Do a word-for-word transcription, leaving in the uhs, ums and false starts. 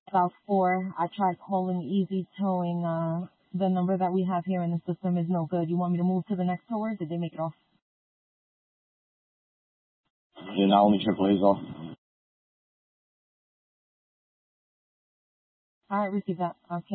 About four. I tried calling Easy Towing. Uh, the number that we have here in the system is no good. You want me to move to the next tower? Did they make it off? Yeah, now only triple A's off. All right, receive that. Okay.